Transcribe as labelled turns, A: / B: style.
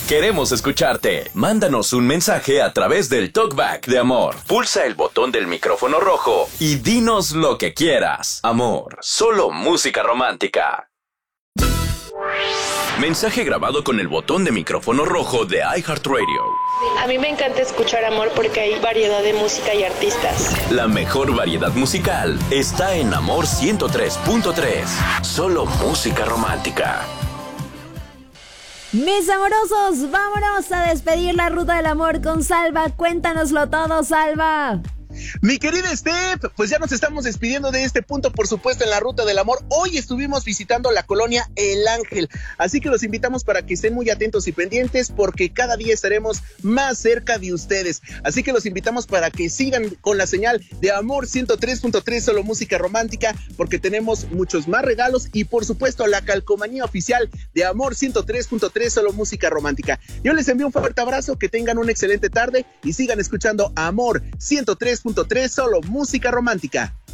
A: Queremos escucharte. Mándanos un mensaje a través del Talkback de Amor. Pulsa el botón del micrófono rojo y dinos lo que quieras. Amor, solo música romántica. Mensaje grabado con el botón de micrófono rojo de iHeartRadio.
B: A mí me encanta escuchar Amor porque hay variedad de música y artistas.
A: La mejor variedad musical está en Amor 103.3. Solo música romántica.
C: Mis amorosos, vámonos a despedir la ruta del amor con Salva. Cuéntanoslo todo, Salva.
D: Mi querida Steph, pues ya nos estamos despidiendo de este punto, por supuesto, en la ruta del amor. Hoy estuvimos visitando la colonia El Ángel, así que los invitamos para que estén muy atentos y pendientes porque cada día estaremos más cerca de ustedes. Así que los invitamos para que sigan con la señal de Amor 103.3, solo música romántica, porque tenemos muchos más regalos y, por supuesto, la calcomanía oficial de Amor 103.3, solo música romántica. Yo les envío un fuerte abrazo, que tengan una excelente tarde y sigan escuchando Amor 103.3, solo música romántica.